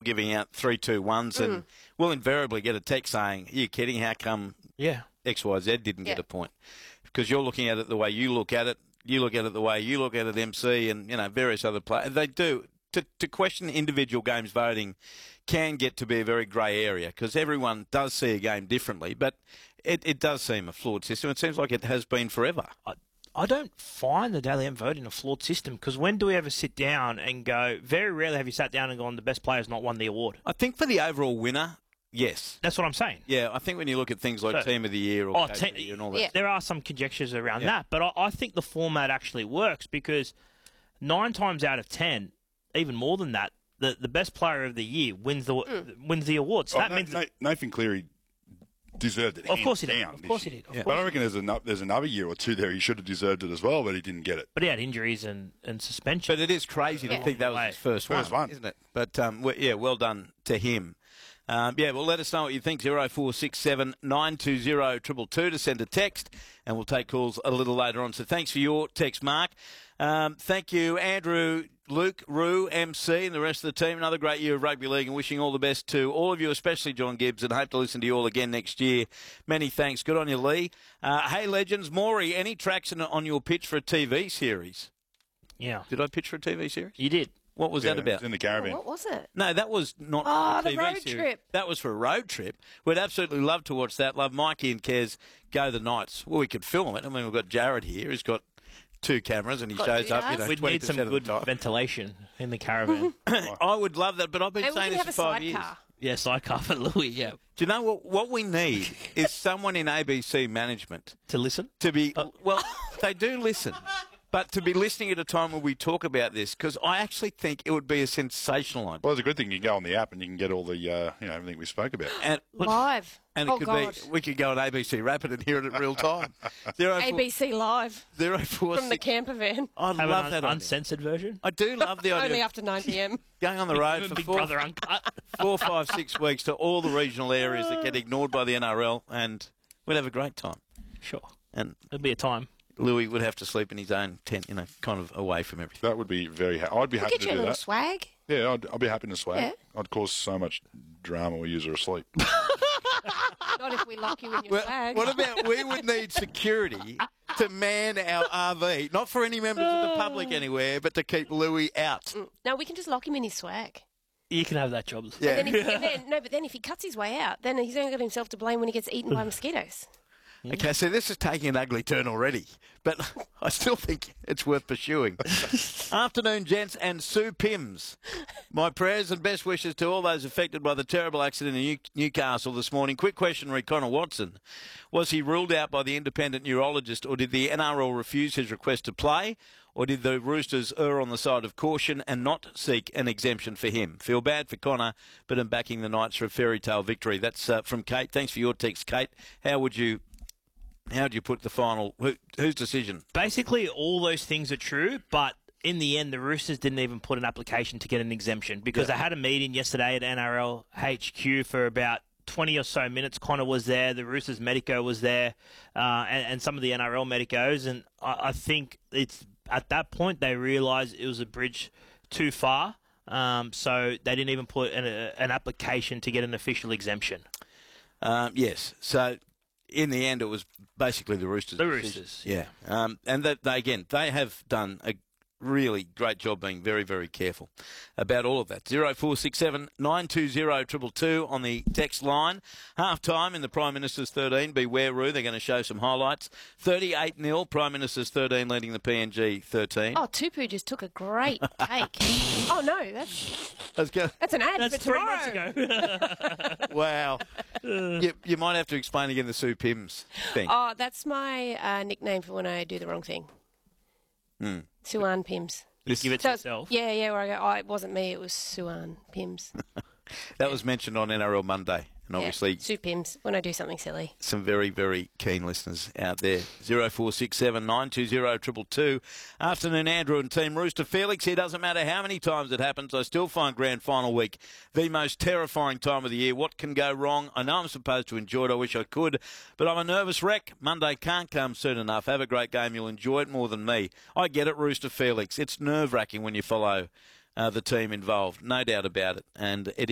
giving out 3-2-1s, and we'll invariably get a text saying, "Are you kidding? How come XYZ didn't get a point?" Because you're looking at it the way you look at it. You look at it the way you look at it, MC, and various other players. They do. To question individual games voting can get to be a very grey area because everyone does see a game differently, but it does seem a flawed system. It seems like it has been forever. I don't find the Dally M voting a flawed system because when do we ever sit down and go, very rarely have you sat down and gone, the best player's not won the award? I think for the overall winner, yes. That's what I'm saying. Yeah, I think when you look at things like Team of the Year or Coach of the Year and all that. There are some conjectures around that, but I think the format actually works because 9 times out of 10, even more than that, the best player of the year wins the award. So that means Nathan Cleary deserved it. Of course he did. Of course he did. But I reckon there's another year or two there he should have deserved it as well, but he didn't get it. But he had injuries and suspension. But it is crazy to think that was his first one, isn't it? But well done to him. Well, let us know what you think. 0467 920 222 to send a text, and we'll take calls a little later on. So thanks for your text, Mark. Thank you, Andrew, Luke, Roo, MC, and the rest of the team. Another great year of rugby league, and wishing all the best to all of you, especially John Gibbs, and hope to listen to you all again next year. Many thanks. Good on you, Lee. Hey, legends, Maury, any traction on your pitch for a TV series? Yeah. Did I pitch for a TV series? You did. What was that about? It was in the caravan. What was it? No, that was not a TV the road series. trip. That was for a road trip. We'd absolutely love to watch that. Love Mikey and Kez go the Knights. Well, we could film it. I mean, we've got Jared here. He's got 2 cameras and he shows up. We'd need some good ventilation in the caravan. I would love that, but I've been saying this for 5 years. Yeah, sidecar for Louis, yeah. Do you know what we need is someone in ABC management to listen? To be well, they do listen. But to be listening at a time when we talk about this, because I actually think it would be a sensational idea. Well, it's a good thing you can go on the app and you can get all the everything we spoke about. And, live. And it could be we could go on ABC Rapid and hear it in real time. ABC Live 046 from the camper van. I love that uncensored version. I do love the idea. Only after 9 p.m. Going on the road for Big Brother uncut. 4, 5, 6 weeks to all the regional areas that get ignored by the NRL, and we'd have a great time. Sure. And it'd be a time. Louis would have to sleep in his own tent, kind of away from everything. That would be very I'd be happy to do that. Get you a little swag. Yeah, I'd be happy to swag. Yeah. I'd cause so much drama while you're asleep. Not if we lock you in your swag. What about we would need security to man our RV, not for any members of the public anywhere, but to keep Louis out. No, we can just lock him in his swag. You can have that job. Yeah. But then if he cuts his way out, then he's only got himself to blame when he gets eaten by mosquitoes. Okay, so this is taking an ugly turn already, but I still think it's worth pursuing. Afternoon, gents, and Sue Pims. My prayers and best wishes to all those affected by the terrible accident in Newcastle this morning. Quick question, Connor Watson. Was he ruled out by the independent neurologist, or did the NRL refuse his request to play, or did the Roosters err on the side of caution and not seek an exemption for him? Feel bad for Connor, but I'm backing the Knights for a fairy tale victory. That's from Kate. Thanks for your text, Kate. How would you put the final? Whose decision? Basically, all those things are true, but in the end, the Roosters didn't even put an application to get an exemption because they had a meeting yesterday at NRL HQ for about 20 or so minutes. Connor was there, the Roosters medico was there, and some of the NRL medicos, and I think it's at that point they realised it was a bridge too far, so they didn't even put an application to get an official exemption. Yes, so in the end, it was basically the Roosters. The Roosters. Yeah. And they have done a really great job being very, very careful about all of that. 0467 920 222 on the text line. Half time in the Prime Minister's 13. Beware, Roo. They're going to show some highlights. 38-0. Prime Minister's 13 leading the PNG 13. Oh, Tupu just took a great take. Oh, no. That's an ad That's for 3 tomorrow. months ago. Wow. You might have to explain again the Sue Pims thing. Oh, that's my nickname for when I do the wrong thing. Suan Pims. Just give it to yourself. Yeah, where I go, it wasn't me, it was Suan Pims. That was mentioned on NRL Monday. And obviously, Sue Pims, when I do something silly. Some very, very keen listeners out there. 0467 920 222. Afternoon, Andrew and Team Rooster Felix here. Doesn't matter how many times it happens, I still find grand final week the most terrifying time of the year. What can go wrong? I know I'm supposed to enjoy it. I wish I could. But I'm a nervous wreck. Monday can't come soon enough. Have a great game. You'll enjoy it more than me. I get it, Rooster Felix. It's nerve-wracking when you follow the team involved. No doubt about it. And it